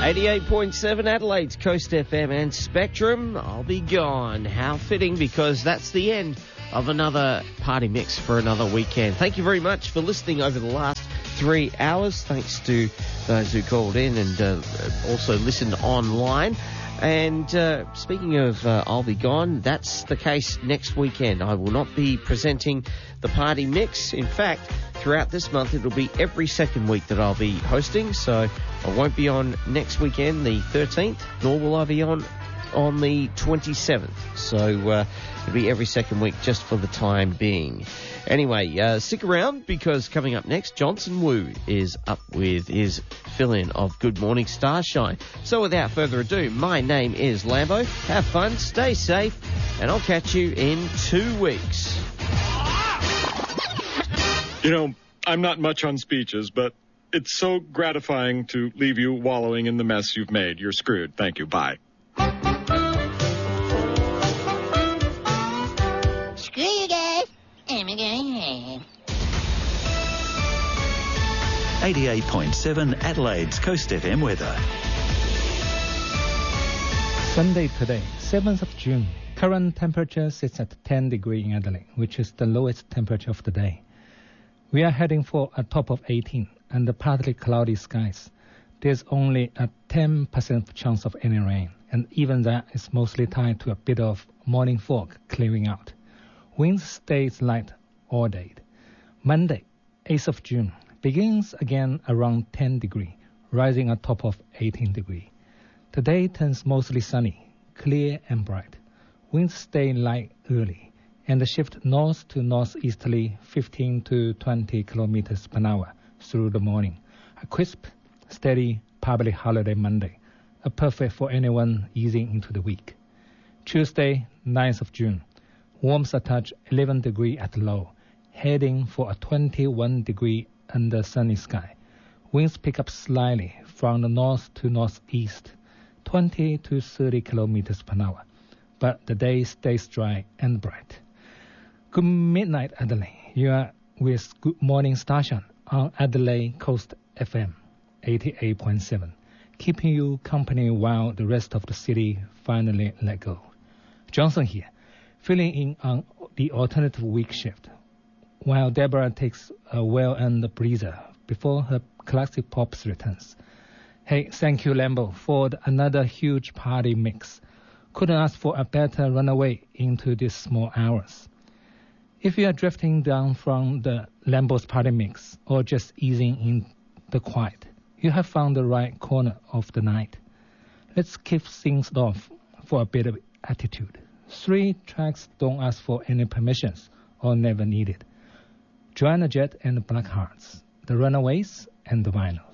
88.7 Adelaide's Coast FM and Spectrum. I'll be gone. How fitting, because that's the end of another party mix for another weekend. Thank you very much for listening over the last 3 hours. Thanks to those who called in and also listened online. And speaking of I'll be gone, that's the case next weekend. I will not be presenting the party mix. In fact, throughout this month, it'll be every second week that I'll be hosting. So I won't be on next weekend, the 13th, nor will I be on the 27th. So it'll be every second week just for the time being. Anyway, stick around, because coming up next, Johnson Wu is up with his fill-in of Good Morning Starshine. So without further ado, my name is Lambo. Have fun, stay safe, and I'll catch you in 2 weeks. You know, I'm not much on speeches, but it's so gratifying to leave you wallowing in the mess you've made. You're screwed. Thank you. Bye. Screw you guys. I'm going home. 88.7 Adelaide's Coast FM weather. Sunday today, 7th of June. Current temperature sits at 10 degrees in Adelaide, which is the lowest temperature of the day. We are heading for a top of 18 and partly cloudy skies. There's only a 10% chance of any rain, and even that is mostly tied to a bit of morning fog clearing out. Winds stays light all day. Monday, 8th of June, begins again around 10 degrees, rising a top of 18 degrees. The day turns mostly sunny, clear and bright. Winds stay light early and shift north to northeasterly 15 to 20 kilometers per hour through the morning. A crisp, steady, public holiday Monday, perfect for anyone easing into the week. Tuesday, 9th of June, warms a touch 11 degrees at low, heading for a 21 degree under sunny sky. Winds pick up slightly from the north to northeast, 20 to 30 kilometers per hour, but the day stays dry and bright. Good midnight, Adelaide. You are with Good Morning Starshine on Adelaide Coast FM 88.7, keeping you company while the rest of the city finally let go. Johnson here, filling in on the alternative week shift, while Deborah takes a well-earned breather before her classic pops returns. Hey, thank you, Lambo, for another huge party mix. Couldn't ask for a better runaway into these small hours. If you are drifting down from the Lambo's party mix or just easing in the quiet, you have found the right corner of the night. Let's kick things off for a bit of attitude. 3 tracks don't ask for any permissions or never needed. Joanna Jett and the Blackhearts, The Runaways, and The Vinyl.